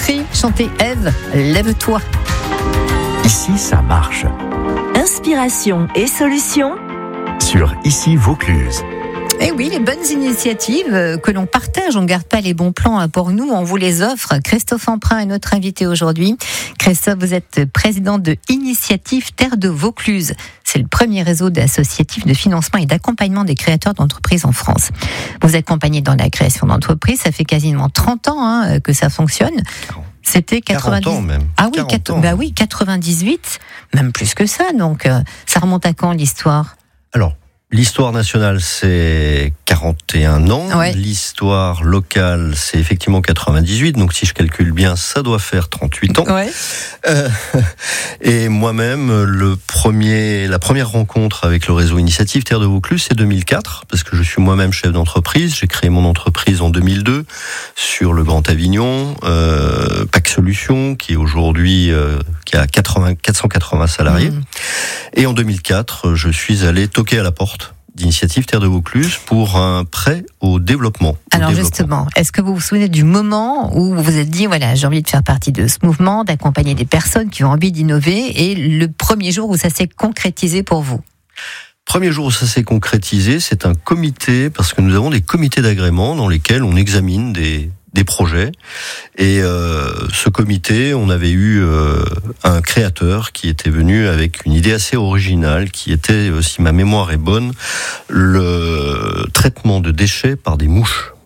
Dimitri, chantez Ève, lève-toi. Ici, ça marche. Inspiration et solutions Sur Ici Vaucluse. Eh oui, les bonnes initiatives que l'on partage, on ne garde pas les bons plans pour nous, on vous les offre. Christophe Emprunt est notre invité aujourd'hui. Christophe, vous êtes président de Initiative Terre de Vaucluse. C'est le premier réseau associatif de financement et d'accompagnement des créateurs d'entreprises en France. Vous accompagnez dans la création d'entreprises, ça fait quasiment 30 ans que ça fonctionne. C'était 90 40 ans même. Ah oui, 40 ans. bah oui, 98, même plus que ça. Donc ça remonte à quand l'histoire ? Alors, l'histoire nationale, c'est 41 ans. Ouais. L'histoire locale, c'est effectivement 98. Donc, si je calcule bien, ça doit faire 38 ans. Ouais. Et moi-même, la première rencontre avec le réseau Initiative Terre de Vaucluse, c'est 2004, parce que je suis moi-même chef d'entreprise. J'ai créé mon entreprise en 2002 sur le Grand Avignon, PAC Solutions, qui est aujourd'hui qui a 480 salariés. Et en 2004, je suis allé toquer à la porte d'Initiative Terre de Vaucluse pour un prêt au développement. Alors justement, est-ce que vous vous souvenez du moment où vous vous êtes dit, voilà, j'ai envie de faire partie de ce mouvement, d'accompagner des personnes qui ont envie d'innover, et le premier jour où ça s'est concrétisé pour vous ? Premier jour où ça s'est concrétisé, c'est un comité, parce que nous avons des comités d'agrément dans lesquels on examine des projets. Et ce comité, on avait eu un créateur qui était venu avec une idée assez originale, qui était, si ma mémoire est bonne, le traitement de déchets par des mouches.